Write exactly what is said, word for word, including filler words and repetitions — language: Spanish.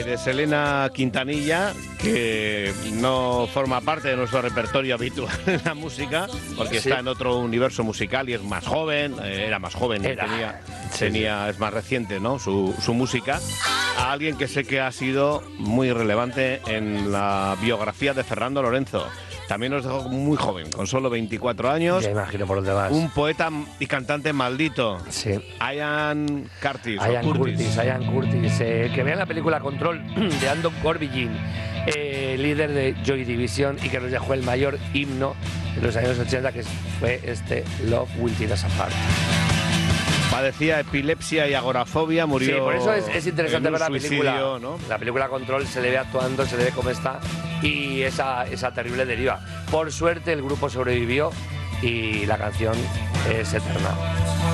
y de Selena Quintanilla, que no forma parte de nuestro repertorio habitual en la música, porque sí. está en otro universo musical y es más joven, eh, era más joven, era. tenía, sí, tenía, sí. es más reciente, ¿no? Su, su música. A alguien que sé que ha sido muy relevante en la biografía de Fernando Lorenzo. También nos dejó muy joven, con solo veinticuatro años. Ya imagino por dónde vas. Un poeta y cantante maldito. Sí. Ian Curtis. Ian Curtis. Curtis, Ian Curtis. Eh, que vean la película Control de Andon Corbijn, eh, líder de Joy Division, y que nos dejó el mayor himno de los años ochenta, que fue este Love Will Tear Us Apart. Padecía epilepsia y agorafobia, murió. Sí, por eso es, es interesante ver la película. ¿No? La película Control, se le ve actuando, se le ve cómo está y esa, esa terrible deriva. Por suerte el grupo sobrevivió y la canción es eterna.